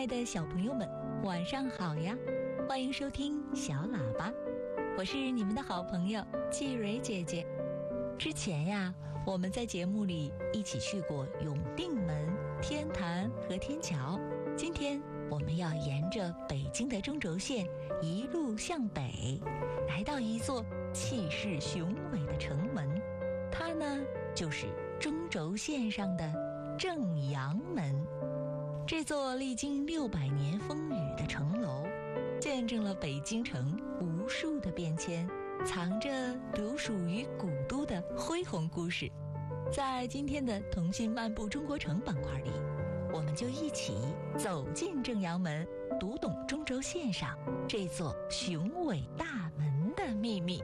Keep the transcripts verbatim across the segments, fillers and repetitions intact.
爱的小朋友们，晚上好呀！欢迎收听小喇叭，我是你们的好朋友季蕊姐姐。之前呀，我们在节目里一起去过永定门、天坛和天桥。今天我们要沿着北京的中轴线一路向北，来到一座气势雄伟的城门，它呢就是中轴线上的正阳门。这座历经六百年风雨的城楼，见证了北京城无数的变迁，藏着独属于古都的恢宏故事。在今天的童心漫步中国城板块里，我们就一起走进正阳门，读懂中轴线上这座雄伟大门的秘密。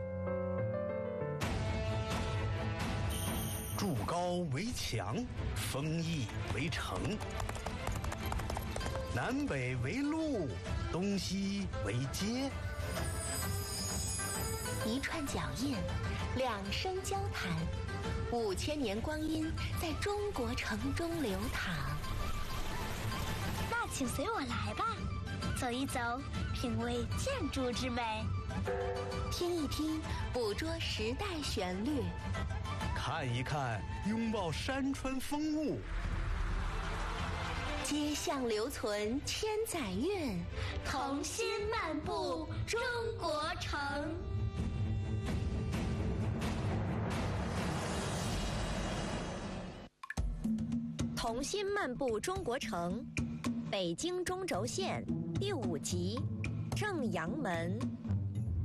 筑高为墙，封邑为城，南北为路，东西为街。 一串脚印，两声交谈，五千年光阴在中国城中流淌。 那请随我来吧，走一走，品味建筑之美； 听一听，捕捉时代旋律； 看一看，拥抱山川风物。 街巷留存千载韵， 童心漫步中国城。 童心漫步中国城，北京中轴线第五集，正阳门。